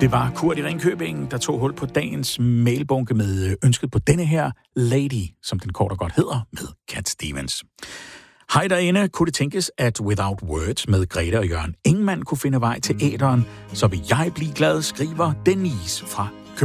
Det var Kurt i Ringkøbing, der tog hul på dagens mailbunke med ønsket på denne her Lady, som den kort og godt hedder, med Cat Stevens. Hej derinde, kunne det tænkes, at Without Words med Grete og Jørgen Ingemann kunne finde vej til æteren, så vil jeg blive glad, skriver Denise fra